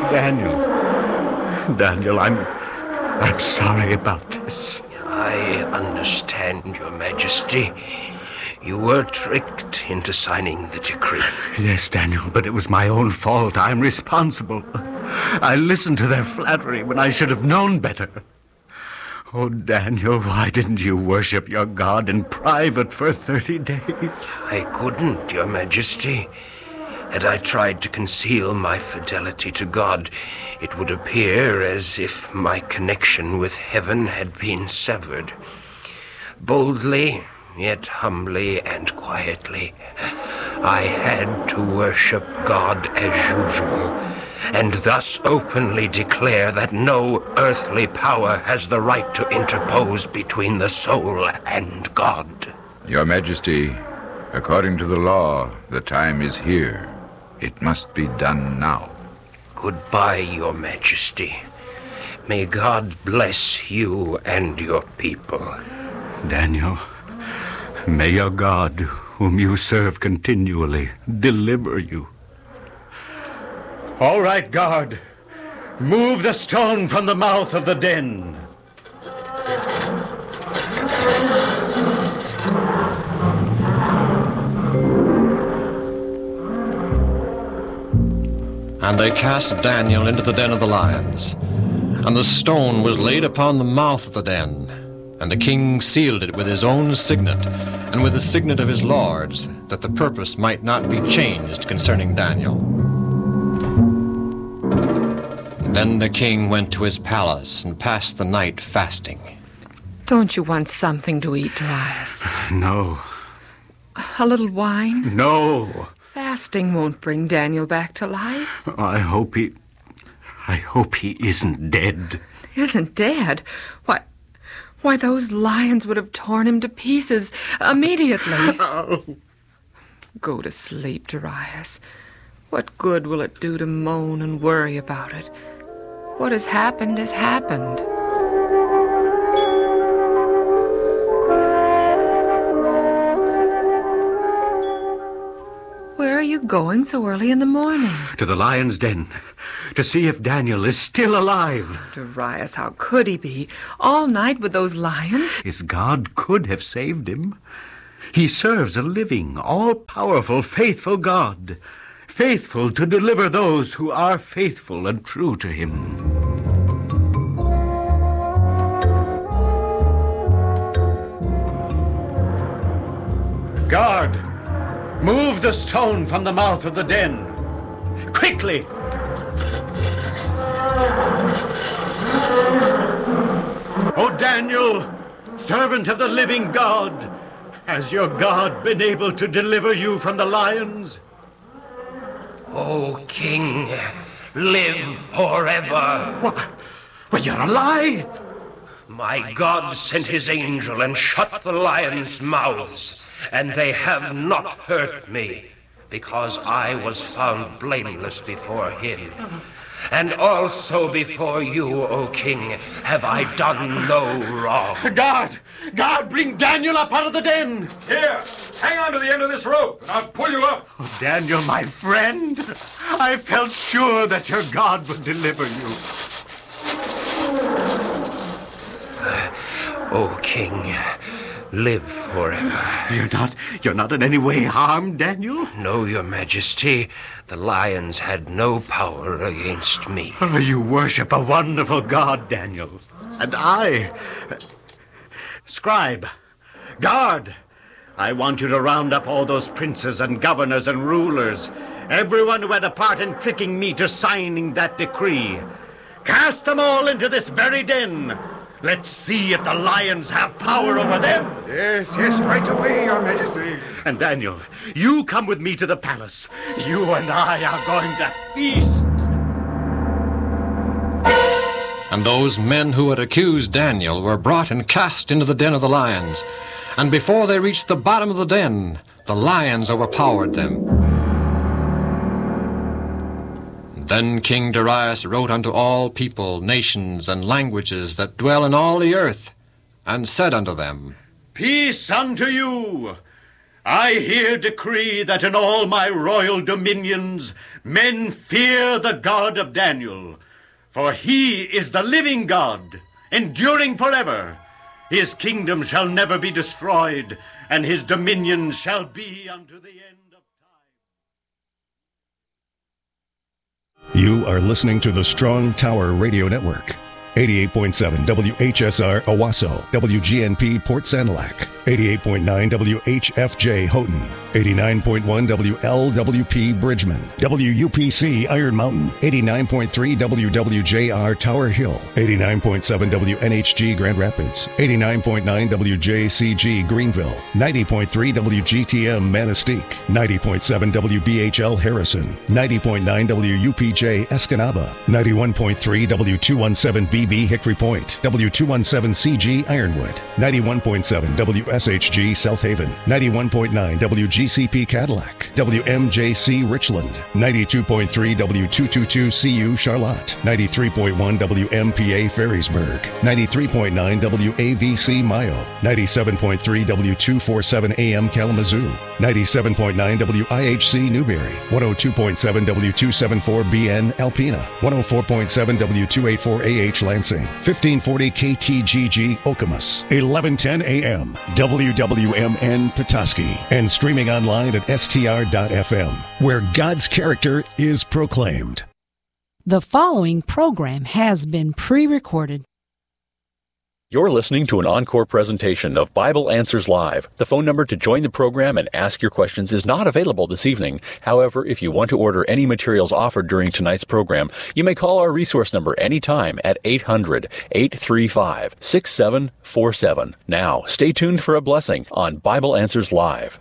Daniel, I'm sorry about this. I understand, Your Majesty. You were tricked into signing the decree. Yes, Daniel, but it was my own fault. I'm responsible. I listened to their flattery when I should have known better. Oh, Daniel, why didn't you worship your God in private for 30 days? I couldn't, Your Majesty. Had I tried to conceal my fidelity to God, it would appear as if my connection with heaven had been severed. Boldly, yet humbly and quietly, I had to worship God as usual, and thus openly declare that no earthly power has the right to interpose between the soul and God. Your Majesty, according to the law, the time is here. It must be done now. Goodbye, Your Majesty. May God bless you and your people. Daniel, may your God, whom you serve continually, deliver you. All right, guard. Move the stone from the mouth of the den. And they cast Daniel into the den of the lions. And the stone was laid upon the mouth of the den. And the king sealed it with his own signet, and with the signet of his lords, that the purpose might not be changed concerning Daniel. Then the king went to his palace and passed the night fasting. Don't you want something to eat, Darius? No. A little wine? No. Fasting won't bring Daniel back to life. I hope he isn't dead. Isn't dead? Why, those lions would have torn him to pieces immediately. Oh. Go to sleep, Darius. What good will it do to moan and worry about it? What has happened has happened. Where are you going so early in the morning? To the lion's den, to see if Daniel is still alive. Darius, how could he be? All night with those lions? His God could have saved him. He serves a living, all-powerful, faithful God, faithful to deliver those who are faithful and true to him. Guard! Move the stone from the mouth of the den. Quickly! O Daniel, servant of the living God, has your God been able to deliver you from the lions? O King, live forever. Well, you're alive! My God sent his angel and shut the lions' mouths, and they have not hurt me, because I was found blameless before him. And also before you, O King, have I done no wrong. Guard! Guard, bring Daniel up out of the den! Here, hang on to the end of this rope, and I'll pull you up. Oh, Daniel, my friend, I felt sure that your God would deliver you. O King, live forever. You're not in any way harmed, Daniel? No, Your Majesty. The lions had no power against me. Oh, you worship a wonderful God, Daniel. And I... Scribe, guard, I want you to round up all those princes and governors and rulers, everyone who had a part in tricking me to signing that decree. Cast them all into this very den. Let's see if the lions have power over them. Yes, right away, Your Majesty. And Daniel, you come with me to the palace. You and I are going to feast. And those men who had accused Daniel were brought and cast into the den of the lions. And before they reached the bottom of the den, the lions overpowered them. Then King Darius wrote unto all people, nations, and languages that dwell in all the earth, and said unto them, Peace unto you! I here decree that in all my royal dominions men fear the God of Daniel, for he is the living God, enduring forever. His kingdom shall never be destroyed, and his dominion shall be unto the end of time. You are listening to the Strong Tower Radio Network. 88.7 WHSR Owasso, WGNP Port Sanilac, 88.9 WHFJ Houghton, 89.1 WLWP Bridgman, WUPC Iron Mountain, 89.3 WWJR Tower Hill, 89.7 WNHG Grand Rapids, 89.9 WJCG Greenville, 90.3 WGTM Manistee, 90.7 WBHL Harrison, 90.9 WUPJ Escanaba, 91.3 W217 BB Hickory Point, W217CG Ironwood, 91.7 WSHG South Haven, 91.9 WGCP Cadillac, WMJC Richland, 92.3 W222CU Charlotte, 93.1 WMPA Ferrisburg, 93.9 WAVC Mayo, 97.3 W247 AM Kalamazoo, 97.9 WIHC Newberry, 102.7 W274BN Alpena, 104.7 W284AH Lansing, 1540 KTGG Okemos, 1110 AM, WWMN Petoskey, and streaming online at str.fm, where God's character is proclaimed. The following program has been pre-recorded. You're listening to an encore presentation of Bible Answers Live. The phone number to join the program and ask your questions is not available this evening. However, if you want to order any materials offered during tonight's program, you may call our resource number anytime at 800-835-6747. Now, stay tuned for a blessing on Bible Answers Live.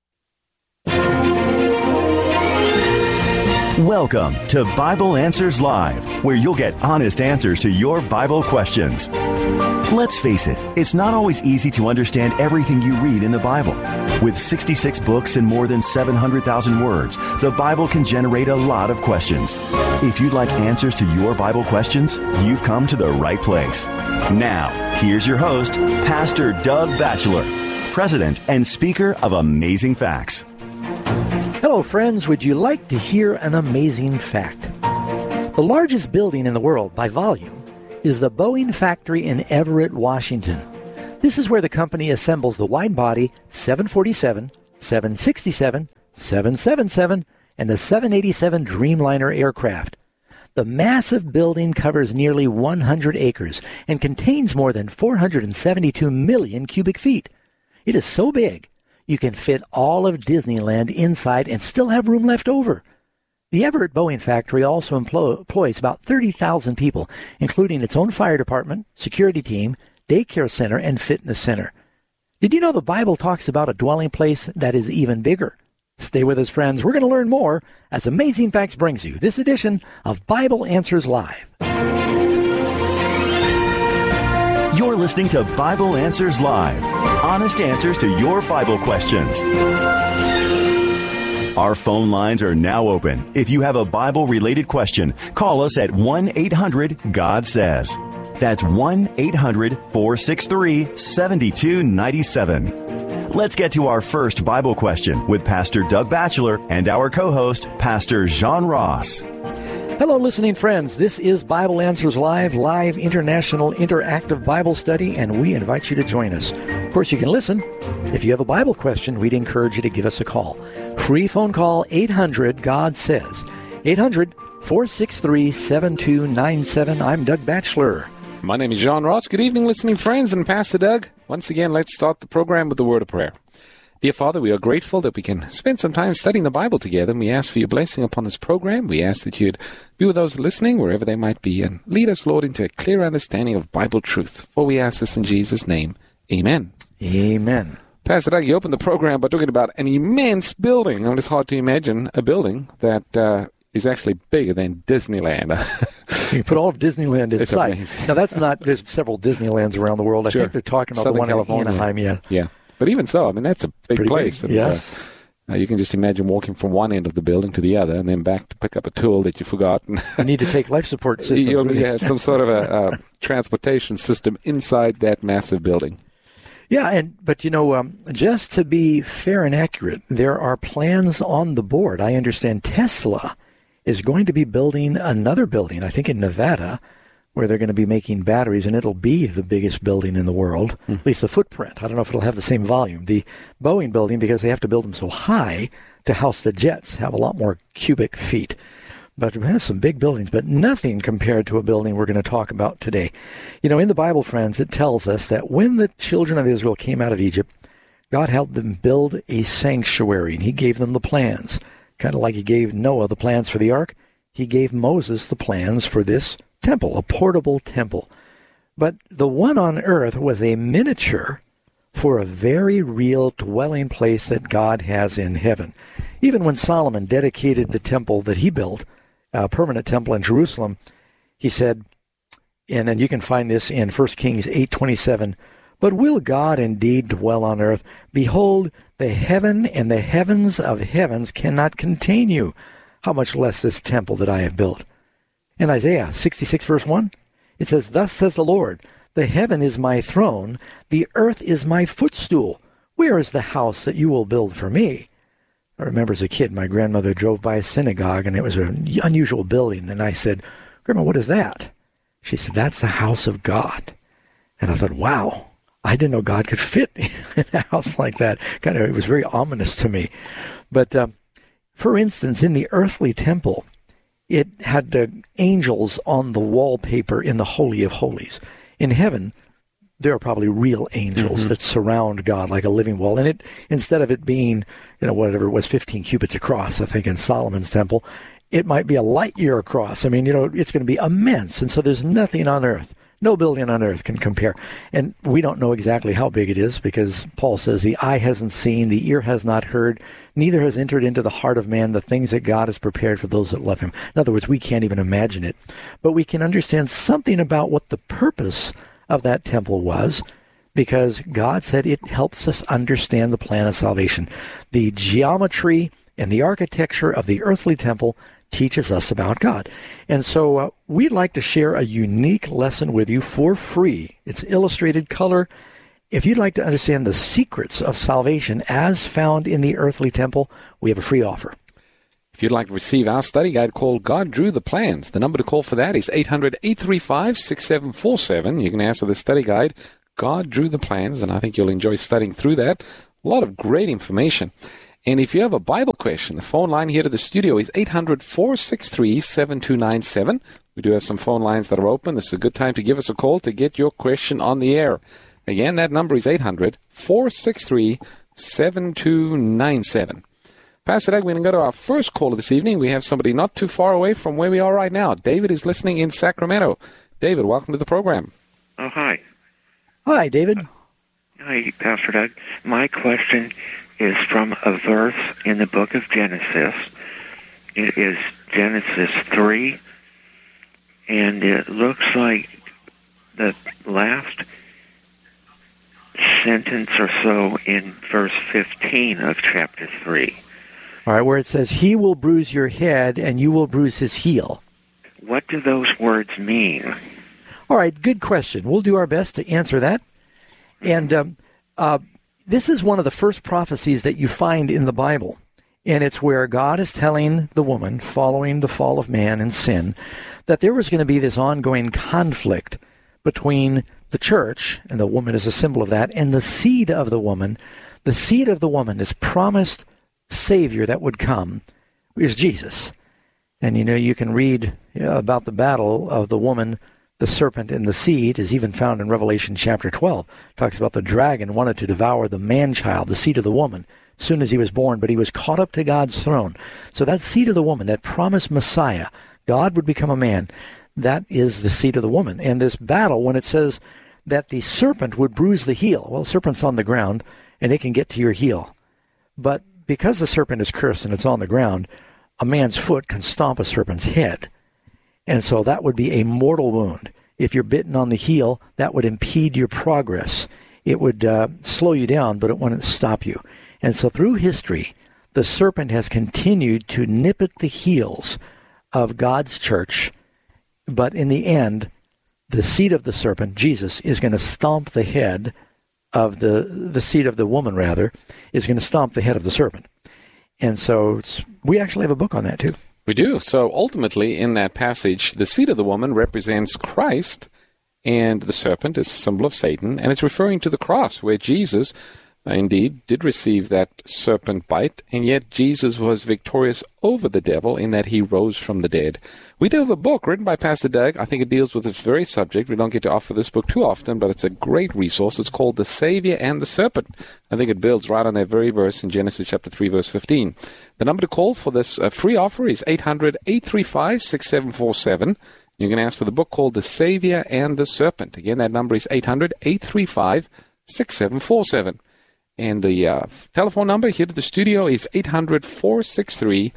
Welcome to Bible Answers Live, where you'll get honest answers to your Bible questions. Let's face it, it's not always easy to understand everything you read in the Bible. With 66 books and more than 700,000 words, the Bible can generate a lot of questions. If you'd like answers to your Bible questions, you've come to the right place. Now, here's your host, Pastor Doug Batchelor, President and Speaker of Amazing Facts. Hello, friends. Would you like to hear an amazing fact? The largest building in the world by volume is the Boeing factory in Everett, Washington. This is where the company assembles the wide-body 747, 767, 777, and the 787 Dreamliner aircraft. The massive building covers nearly 100 acres and contains more than 472 million cubic feet. It is so big, you can fit all of Disneyland inside and still have room left over. The Everett Boeing factory also employs about 30,000 people, including its own fire department, security team, daycare center, and fitness center. Did you know the Bible talks about a dwelling place that is even bigger? Stay with us, friends. We're going to learn more as Amazing Facts brings you this edition of Bible Answers Live. You're listening to Bible Answers Live. Honest answers to your Bible questions. Our phone lines are now open. If you have a Bible-related question, call us at 1-800-GOD-SAYS. That's 1-800-463-7297. Let's get to our first Bible question with Pastor Doug Batchelor and our co-host, Pastor John Ross. Hello, listening friends. This is Bible Answers Live, live international interactive Bible study, and we invite you to join us. Of course, you can listen. If you have a Bible question, we'd encourage you to give us a call. Free phone call, 800-GOD-SAYS. 800-463-7297. I'm Doug Batchelor. My name is John Ross. Good evening, listening friends, and Pastor Doug. Once again, let's start the program with the word of prayer. Dear Father, we are grateful that we can spend some time studying the Bible together, and we ask for your blessing upon this program. We ask that you'd be with those listening, wherever they might be, and lead us, Lord, into a clear understanding of Bible truth. For we ask this in Jesus' name. Amen. Amen. Pastor Doug, you opened the program by talking about an immense building. I mean, it's hard to imagine a building that is actually bigger than Disneyland. You put all of Disneyland inside. Now, that's not, there's several Disneylands around the world. I think they're talking about Southern the one California. In Anaheim, Yeah. But even so, I mean, that's a big place. Big. Yes. You can just imagine walking from one end of the building to the other and then back to pick up a tool that you forgot. You need to take life support systems. You have some sort of a transportation system inside that massive building. Yeah, but just to be fair and accurate, there are plans on the board. I understand Tesla is going to be building another building, I think in Nevada, where they're going to be making batteries, and it'll be the biggest building in the world, at least the footprint. I don't know if it'll have the same volume. The Boeing building, because they have to build them so high to house the jets, have a lot more cubic feet. But it has some big buildings, but nothing compared to a building we're going to talk about today. In the Bible, friends, it tells us that when the children of Israel came out of Egypt, God helped them build a sanctuary, and he gave them the plans. Kind of like he gave Noah the plans for the ark, he gave Moses the plans for this temple, a portable temple. But the one on earth was a miniature for a very real dwelling place that God has in heaven. Even when Solomon dedicated the temple that he built, a permanent temple in Jerusalem, he said, and you can find this in 1 Kings 8:27, "But will God indeed dwell on earth? Behold, the heaven and the heavens of heavens cannot contain you. How much less this temple that I have built?" In Isaiah 66 verse 1, it says, "Thus says the Lord, the heaven is my throne, the earth is my footstool. Where is the house that you will build for me?" I remember as a kid, my grandmother drove by a synagogue, and it was an unusual building. And I said, "Grandma, what is that?" She said, "That's the house of God." And I thought, wow, I didn't know God could fit in a house like that. It was very ominous to me. But for instance, in the earthly temple, it had angels on the wallpaper in the Holy of Holies. In heaven, there are probably real angels that surround God like a living wall. And instead of it being, whatever it was, 15 cubits across, I think in Solomon's temple, it might be a light year across. I mean, it's going to be immense. And so there's nothing on earth. No building on earth can compare. And we don't know exactly how big it is, because Paul says the eye hasn't seen, the ear has not heard, neither has entered into the heart of man the things that God has prepared for those that love him. In other words, we can't even imagine it. But we can understand something about what the purpose of that temple was, because God said it helps us understand the plan of salvation. The geometry and the architecture of the earthly temple teaches us about God. And so we'd like to share a unique lesson with you for free. It's illustrated color. If you'd like to understand the secrets of salvation as found in the earthly temple, we have a free offer. If you'd like to receive our study guide called God Drew the Plans, the number to call for that is 800-835-6747. You can ask for the study guide, God Drew the Plans, and I think you'll enjoy studying through that. A lot of great information. And if you have a Bible question, the phone line here to the studio is 800-463-7297. We do have some phone lines that are open. This is a good time to give us a call to get your question on the air. Again, that number is 800-463-7297. Pastor Doug, we're going to go to our first caller this evening. We have somebody not too far away from where we are right now. David is listening in Sacramento. David, welcome to the program. Oh, hi. Hi, David. Hi, Pastor Doug. My question is from a verse in the book of Genesis. It is Genesis 3, and it looks like the last sentence or so in verse 15 of chapter 3. All right, where it says, "He will bruise your head, and you will bruise his heel." What do those words mean? All right, good question. We'll do our best to answer that. And this is one of the first prophecies that you find in the Bible. And it's where God is telling the woman, following the fall of man and sin, that there was going to be this ongoing conflict between the church, and the woman is a symbol of that, and the seed of the woman. The seed of the woman, this promised Savior that would come, is Jesus. And you can read about the battle of the woman, the serpent, and the seed is even found in Revelation chapter 12. It talks about the dragon wanted to devour the man-child, the seed of the woman, as soon as he was born, but he was caught up to God's throne. So that seed of the woman, that promised Messiah, God would become a man, that is the seed of the woman. And this battle, when it says that the serpent would bruise the heel, well, the serpent's on the ground, and it can get to your heel. But because the serpent is cursed and it's on the ground, a man's foot can stomp a serpent's head. And so that would be a mortal wound. If you're bitten on the heel, that would impede your progress. It would slow you down, but it wouldn't stop you. And so through history, the serpent has continued to nip at the heels of God's church. But in the end, the seed of the serpent, Jesus, is going to stomp the head of the seed of the woman, rather, is going to stomp the head of the serpent. And so we actually have a book on that, too. We do. So ultimately, in that passage, the seed of the woman represents Christ, and the serpent is a symbol of Satan, and it's referring to the cross, where Jesus indeed did receive that serpent bite, and yet Jesus was victorious over the devil in that he rose from the dead. We do have a book written by Pastor Doug. I think it deals with this very subject. We don't get to offer this book too often, but it's a great resource. It's called The Savior and the Serpent. I think it builds right on that very verse in Genesis chapter 3, verse 15. The number to call for this free offer is 800-835-6747. You can ask for the book called The Savior and the Serpent. Again, that number is 800-835-6747. And the telephone number here to the studio is 800-463-7297.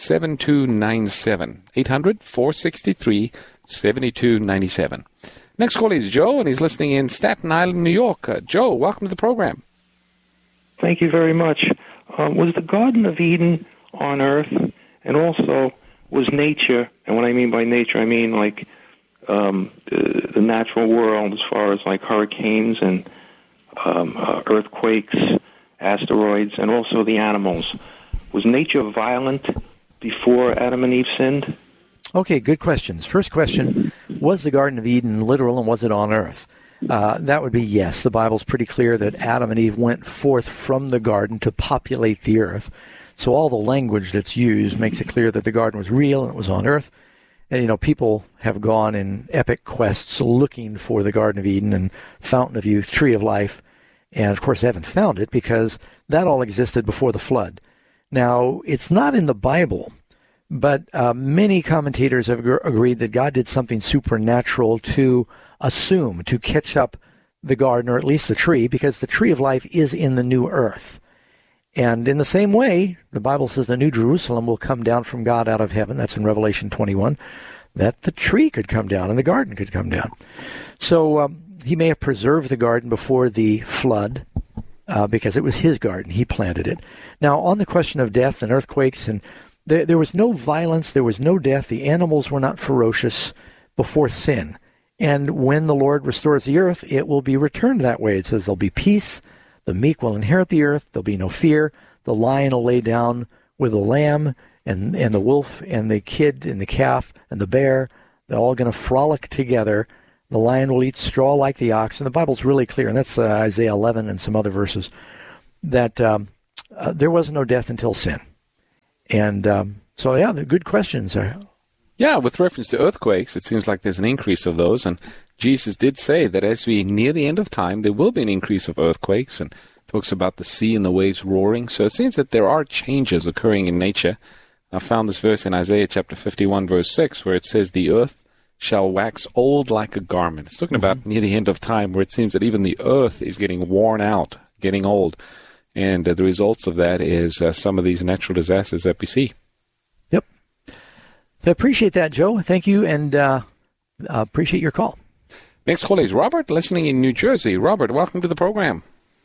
800-463-7297. Next call is Joe, and he's listening in Staten Island, New York. Joe, welcome to the program. Thank you very much. Was the Garden of Eden on Earth, and also was nature, and what I mean by nature, I mean like the natural world as far as like hurricanes and earthquakes, asteroids, and also the animals. Was nature violent before Adam and Eve sinned? Okay, good questions. First question, was the Garden of Eden literal and was it on earth? That would be yes. The Bible's pretty clear that Adam and Eve went forth from the garden to populate the earth. So all the language that's used makes it clear that the garden was real and it was on earth. And, you know, people have gone in epic quests looking for the Garden of Eden and Fountain of Youth, Tree of Life. And, of course, they haven't found it because that all existed before the flood. Now, it's not in the Bible, but many commentators have agreed that God did something supernatural to assume, to catch up the garden, or at least the tree, because the Tree of Life is in the new earth. And in the same way, the Bible says the New Jerusalem will come down from God out of heaven. That's in Revelation 21, that the tree could come down and the garden could come down. So he may have preserved the garden before the flood because it was his garden. He planted it. Now, on the question of death and earthquakes, and there was no violence, there was no death. The animals were not ferocious before sin. And when the Lord restores the earth, it will be returned that way. It says there'll be peace. The meek will inherit the earth. There'll be no fear. The lion will lay down with the lamb, and the wolf and the kid and the calf and the bear. They're all going to frolic together. The lion will eat straw like the ox. And the Bible's really clear, and that's Isaiah 11 and some other verses, that there was no death until sin. And so, yeah, they're good questions. Yeah, with reference to earthquakes, it seems like there's an increase of those. And Jesus did say that as we near the end of time, there will be an increase of earthquakes, and talks about the sea and the waves roaring. So it seems that there are changes occurring in nature. I found this verse in Isaiah chapter 51, verse 6, where it says, the earth shall wax old like a garment. It's talking about near the end of time, where it seems that even the earth is getting worn out, getting old. And the results of that is some of these natural disasters that we see. Yep. I appreciate that, Joe. Thank you, and appreciate your call. Next call is Robert, listening in New Jersey. Robert, welcome to the program.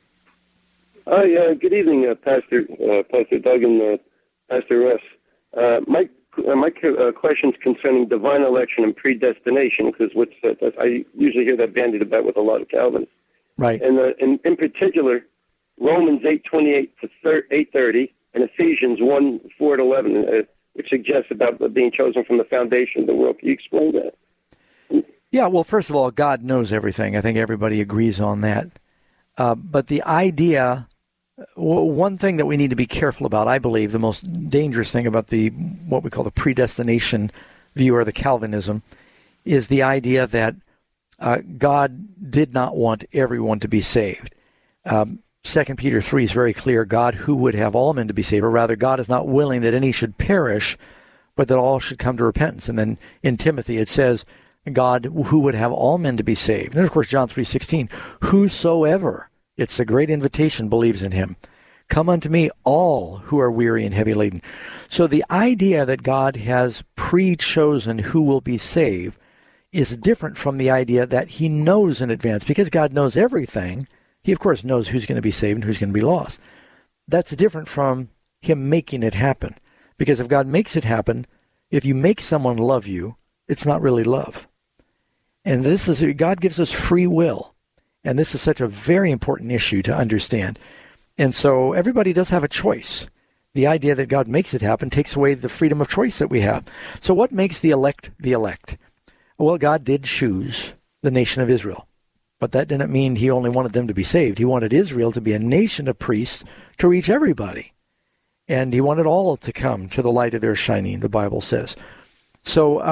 Hi, good evening, Pastor Doug and Pastor Russ. My question's concerning divine election and predestination, because I usually hear that bandied about with a lot of Calvinists. Right. And in particular, Romans 8:28 to 8:30 and Ephesians 1:4-11, which suggests about being chosen from the foundation of the world. Can you explain that? Yeah, well, first of all, God knows everything. I think everybody agrees on that. But the idea, one thing that we need to be careful about, I believe, the most dangerous thing about what we call the predestination view, or the Calvinism, is the idea that God did not want everyone to be saved. 2 Peter 3 is very clear, God who would have all men to be saved, or rather, God is not willing that any should perish, but that all should come to repentance. And then in Timothy it says, God who would have all men to be saved. And of course, John 3:16, whosoever, it's a great invitation, believes in him. Come unto me, all who are weary and heavy laden. So the idea that God has pre-chosen who will be saved is different from the idea that he knows in advance. Because God knows everything, he, of course, knows who's going to be saved and who's going to be lost. That's different from him making it happen. Because if God makes it happen, if you make someone love you, it's not really love. And this is, God gives us free will. And this is such a very important issue to understand. And so everybody does have a choice. The idea that God makes it happen takes away the freedom of choice that we have. So what makes the elect the elect? Well, God did choose the nation of Israel. But that didn't mean he only wanted them to be saved. He wanted Israel to be a nation of priests to reach everybody. And he wanted all to come to the light of their shining, the Bible says. So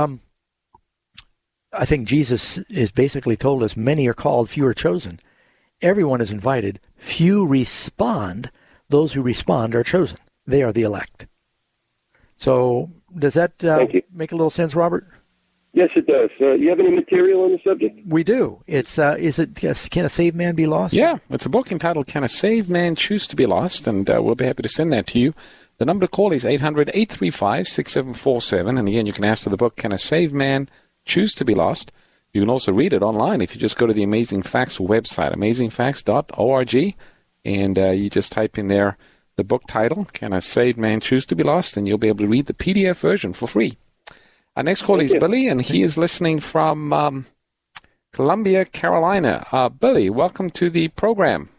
I think Jesus is basically told us, many are called, few are chosen. Everyone is invited. Few respond. Those who respond are chosen. They are the elect. So does that make a little sense, Robert? Yes, it does. You have any material on the subject? We do. It's Can a Saved Man Be Lost? Yeah, it's a book entitled Can a Saved Man Choose to Be Lost? And we'll be happy to send that to you. The number to call is 800-835-6747. And again, you can ask for the book, Can a Saved Man Choose to Be Lost? You can also read it online if you just go to the Amazing Facts website, amazingfacts.org, and you just type in there the book title, Can a Saved Man Choose to Be Lost? And you'll be able to read the PDF version for free. Our next call is Billy, and he is listening from Columbia, Carolina. Billy, welcome to the program.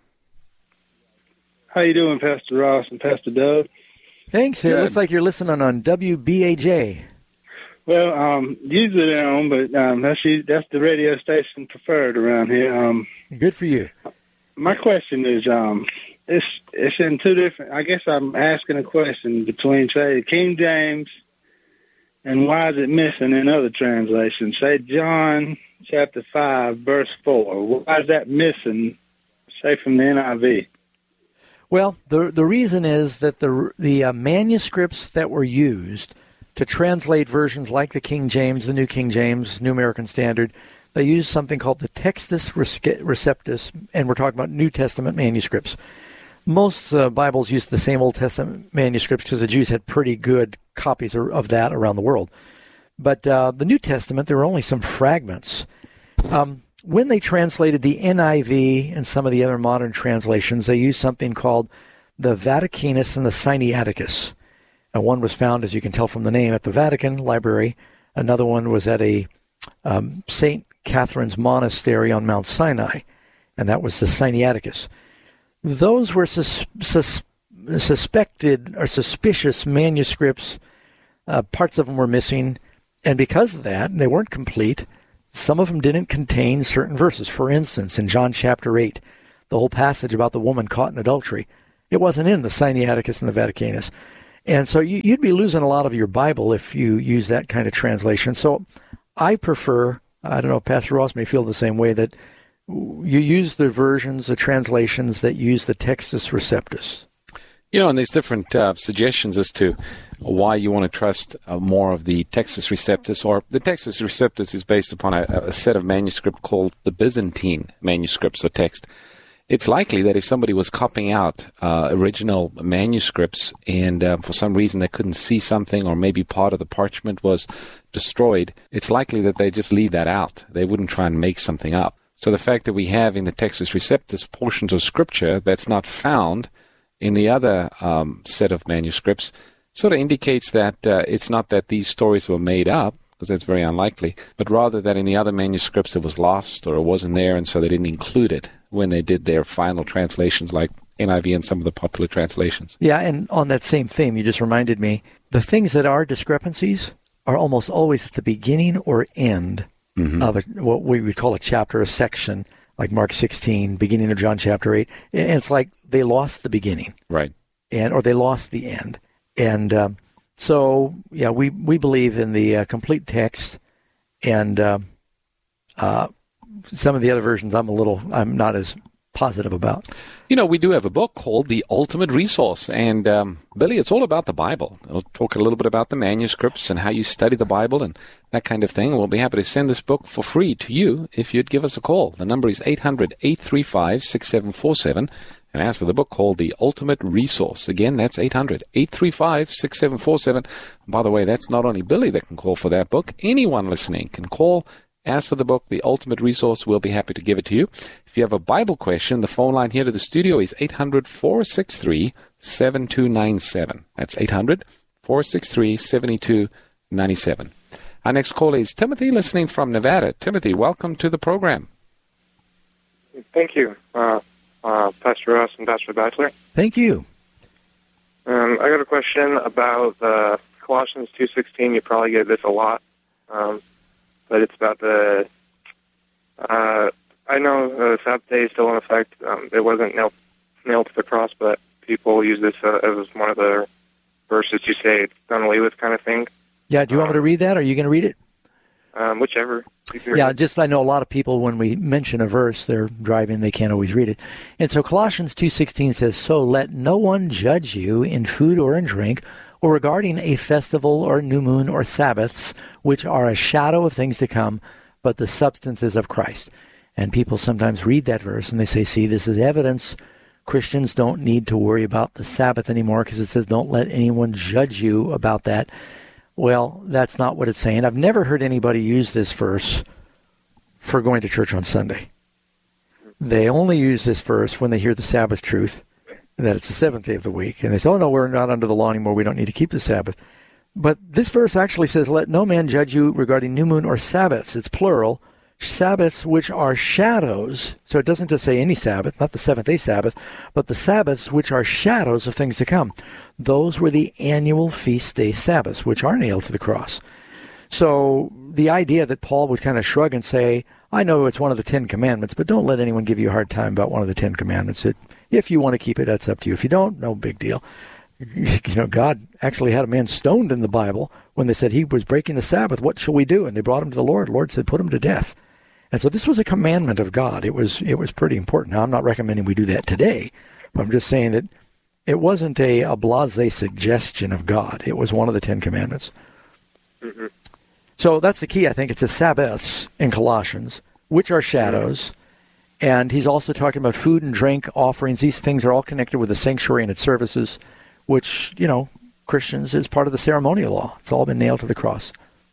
How you doing, Pastor Ross and Pastor Doug? Thanks. It looks like you're listening on WBAJ. Well, usually they're on, but that's the radio station preferred around here. Good for you. My question is, it's in two different. I guess I'm asking a question between, say, King James, and why is it missing in other translations? Say John chapter 5, verse 4. Why is that missing, say, from the NIV? Well, the reason is that the manuscripts that were used to translate versions like the King James, the New King James, New American Standard, they used something called the Textus Receptus, and we're talking about New Testament manuscripts. Most Bibles use the same Old Testament manuscripts because the Jews had pretty good copies of that around the world. But the New Testament, there were only some fragments. When they translated the NIV and some of the other modern translations, they used something called the Vaticanus and the Sinaiticus. And one was found, as you can tell from the name, at the Vatican Library. Another one was at a St. Catherine's Monastery on Mount Sinai, and that was the Sinaiticus. Those were suspected or suspicious manuscripts. Parts of them were missing, and because of that, they weren't complete. Some of them didn't contain certain verses. For instance, in John chapter 8, the whole passage about the woman caught in adultery, it wasn't in the Sinaiticus and the Vaticanus. And so you'd be losing a lot of your Bible if you use that kind of translation. So I prefer, I don't know if Pastor Ross may feel the same way, that you use the versions, the translations that use the Textus Receptus. You know, and there's different suggestions as to why you want to trust more of the Textus Receptus, or the Textus Receptus is based upon a set of manuscript called the Byzantine manuscripts or text. It's likely that if somebody was copying out original manuscripts and for some reason they couldn't see something, or maybe part of the parchment was destroyed, it's likely that they just leave that out. They wouldn't try and make something up. So the fact that we have in the Textus Receptus portions of Scripture that's not found in the other set of manuscripts sort of indicates that it's not that these stories were made up, because that's very unlikely, but rather that in the other manuscripts it was lost or it wasn't there, and so they didn't include it when they did their final translations like NIV and some of the popular translations. Yeah, and on that same theme, you just reminded me, the things that are discrepancies are almost always at the beginning or end of what we would call a chapter, a section, like Mark 16, beginning of John chapter 8. And it's like they lost the beginning. Right. Or they lost the end. And so, yeah, we believe in the complete text, and some of the other versions I'm not as positive about. You know, we do have a book called The Ultimate Resource, and Billy, it's all about the Bible. We'll talk a little bit about the manuscripts and how you study the Bible and that kind of thing. We'll be happy to send this book for free to you if you'd give us a call. The number is 800-835-6747, and ask for the book called The Ultimate Resource. Again, that's 800-835-6747. By the way, that's not only Billy that can call for that book. Anyone listening can call. Ask for the book, The Ultimate Resource. We'll be happy to give it to you. If you have a Bible question, the phone line here to the studio is 800-463-7297. That's 800-463-7297. Our next caller is Timothy, listening from Nevada. Timothy, welcome to the program. Thank you, Pastor Ross and Pastor Batchelor. Thank you. I got a question about Colossians 2:16. You probably get this a lot, but it's about the. I know the Sabbath day is still in effect. It wasn't nailed to the cross, but people use this as one of the verses you say it's done away with, kind of thing. Yeah. Do you want me to read that? Or are you going to read it? Whichever. Yeah, just I know a lot of people, when we mention a verse, they're driving, they can't always read it. And so Colossians 2:16 says, "So let no one judge you in food or in drink, or regarding a festival or new moon or Sabbaths, which are a shadow of things to come, but the substance is of Christ." And people sometimes read that verse and they say, see, this is evidence Christians don't need to worry about the Sabbath anymore because it says don't let anyone judge you about that. Well, that's not what it's saying. I've never heard anybody use this verse for going to church on Sunday. They only use this verse when they hear the Sabbath truth, that it's the seventh day of the week. And they say, oh, no, we're not under the law anymore. We don't need to keep the Sabbath. But this verse actually says, let no man judge you regarding new moon or Sabbaths. It's plural. Sabbaths which are shadows. So it doesn't just say any Sabbath, not the seventh-day Sabbath, but the Sabbaths which are shadows of things to come. Those were the annual feast day Sabbaths, which are nailed to the cross. So the idea that Paul would kind of shrug and say, I know it's one of the Ten Commandments, but don't let anyone give you a hard time about one of the Ten Commandments. If you want to keep it, that's up to you. If you don't, no big deal. You know, God actually had a man stoned in the Bible when they said he was breaking the Sabbath. What shall we do? And they brought him to the Lord. The Lord said, put him to death. And so this was a commandment of God. It was pretty important. Now, I'm not recommending we do that today, but I'm just saying that it wasn't a blasé suggestion of God. It was one of the Ten Commandments. Mm-hmm. So that's the key, I think. It's the Sabbaths in Colossians, which are shadows. And he's also talking about food and drink offerings. These things are all connected with the sanctuary and its services, which, you know, Christians is part of the ceremonial law. It's all been nailed to the cross.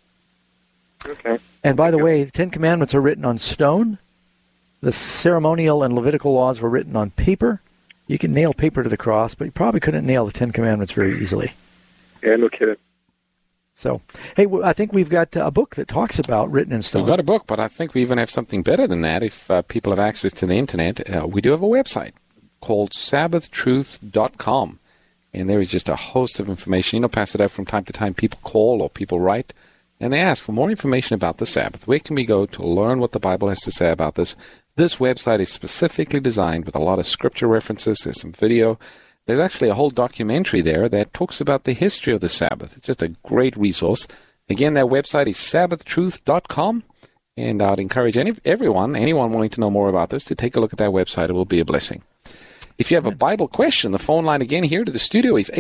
Okay. And by the way, the Ten Commandments are written on stone. The ceremonial and Levitical laws were written on paper. You can nail paper to the cross, but you probably couldn't nail the Ten Commandments very easily. Yeah, no kidding. So, hey, I think we've got a book that talks about written in stone. We've got a book, but I think we even have something better than that. If people have access to the Internet, we do have a website called SabbathTruth.com. And there is just a host of information. You know, Pastor Doug, from time to time, people call or people write, and they ask for more information about the Sabbath. Where can we go to learn what the Bible has to say about this? This website is specifically designed with a lot of scripture references. There's some video. There's actually a whole documentary there that talks about the history of the Sabbath. It's just a great resource. Again, that website is SabbathTruth.com, and I'd encourage anyone wanting to know more about this to take a look at that website. It will be a blessing. If you have a Bible question, the phone line again here to the studio is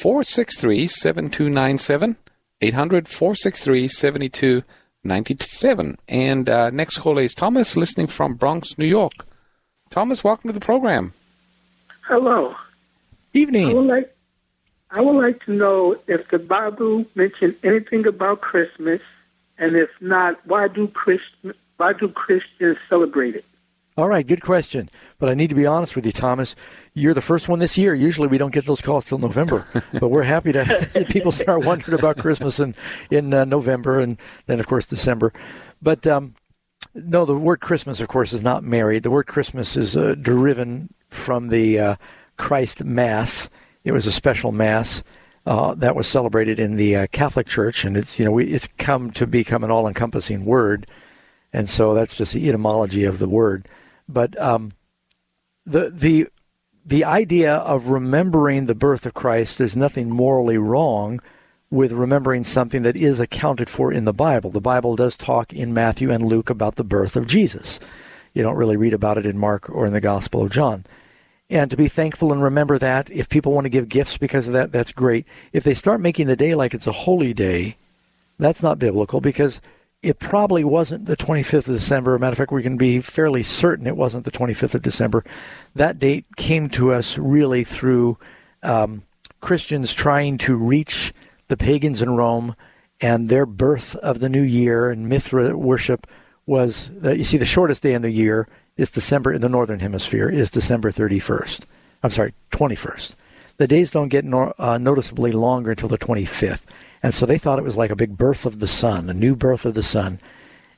800-463-7297, 800-463-7297. And next caller is Thomas, listening from Bronx, New York. Thomas, welcome to the program. Hello. Evening. I would like to know if the Bible mentioned anything about Christmas, and if not, why do Christians celebrate it? All right, good question. But I need to be honest with you, Thomas. You're the first one this year. Usually we don't get those calls till November. But we're happy to people start wondering about Christmas in November and then, of course, December. But no, the word Christmas, of course, is not married. The word Christmas is deriven from the Christ Mass. It was a special Mass that was celebrated in the Catholic Church. And it's come to become an all-encompassing word. And so that's just the etymology of the word. But the idea of remembering the birth of Christ, there's nothing morally wrong with remembering something that is accounted for in the Bible. The Bible does talk in Matthew and Luke about the birth of Jesus. You don't really read about it in Mark or in the Gospel of John. And to be thankful and remember that. If people want to give gifts because of that, that's great. If they start making the day like it's a holy day, that's not biblical, because it probably wasn't the 25th of December. As a matter of fact, we can be fairly certain it wasn't the 25th of December. That date came to us really through Christians trying to reach the pagans in Rome, and their birth of the new year and Mithra worship was, you see, the shortest day in the year is December in the northern hemisphere, is December 31st. I'm sorry, 21st. The days don't get noticeably longer until the 25th. And so they thought it was like a big birth of the sun, a new birth of the sun.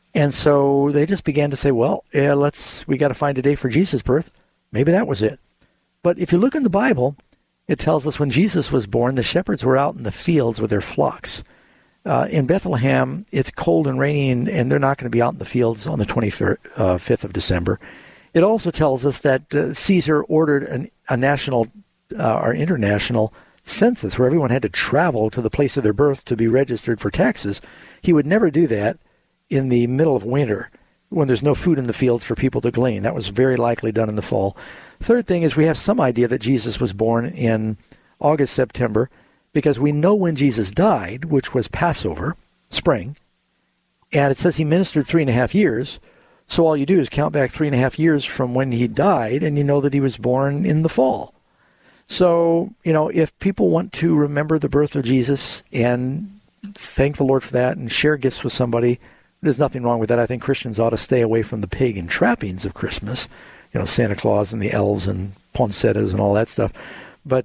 And so they just began to say, well, yeah, we got to find a day for Jesus' birth. Maybe that was it. But if you look in the Bible, it tells us when Jesus was born, the shepherds were out in the fields with their flocks. In Bethlehem, it's cold and rainy, and they're not going to be out in the fields on the 25th of December. It also tells us that Caesar ordered a national or international census where everyone had to travel to the place of their birth to be registered for taxes. He would never do that in the middle of winter when there's no food in the fields for people to glean. That was very likely done in the fall. Third thing is we have some idea that Jesus was born in August, September, because we know when Jesus died, which was Passover, spring, and it says he ministered 3.5 years. So all you do is count back 3.5 years from when he died, and you know that he was born in the fall. So, if people want to remember the birth of Jesus and thank the Lord for that and share gifts with somebody, there's nothing wrong with that. I think Christians ought to stay away from the pagan trappings of Christmas, Santa Claus and the elves and poinsettias and all that stuff. But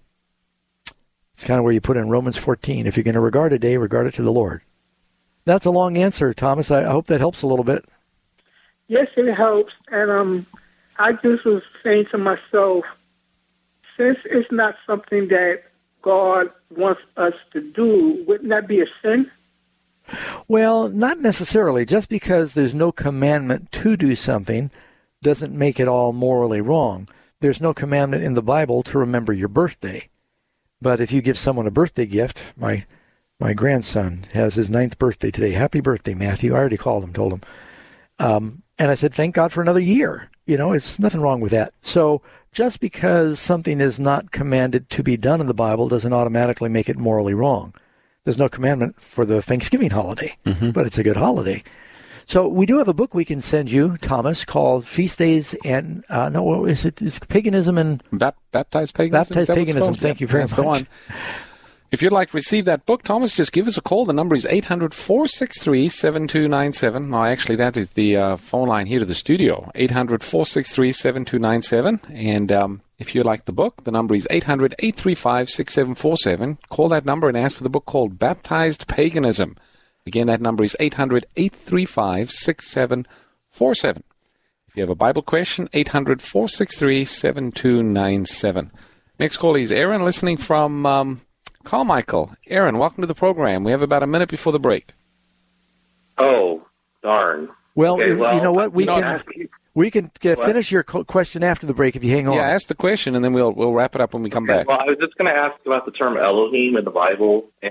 it's kind of where you put in Romans 14. If you're going to regard a day, regard it to the Lord. That's a long answer, Thomas. I hope that helps a little bit. Yes, it helps. And I just was saying to myself, since it's not something that God wants us to do, wouldn't that be a sin? Well, not necessarily. Just because there's no commandment to do something doesn't make it all morally wrong. There's no commandment in the Bible to remember your birthday. But if you give someone a birthday gift, my grandson has his 9th birthday today. Happy birthday, Matthew. I already called him, told him. And I said, thank God for another year. It's nothing wrong with that. So just because something is not commanded to be done in the Bible doesn't automatically make it morally wrong. There's no commandment for the Thanksgiving holiday, but it's a good holiday. So we do have a book we can send you, Thomas, called Feast Days and, it's Paganism and... Baptized Paganism? Baptized Paganism, thank you very much. The one. If you'd like to receive that book, Thomas, just give us a call. The number is 800-463-7297. No, actually, that is the phone line here to the studio, 800-463-7297. And if you like the book, the number is 800-835-6747. Call that number and ask for the book called Baptized Paganism. Again, that number is 800-835-6747. If you have a Bible question, 800-463-7297. Next call is Aaron, listening from... Carmichael. Aaron, welcome to the program. We have about a minute before the break. Oh, darn. Well, you know what? We can finish your question after the break if you hang on. Yeah, ask the question, and then we'll wrap it up when we come back. Well, I was just going to ask about the term Elohim in the Bible, and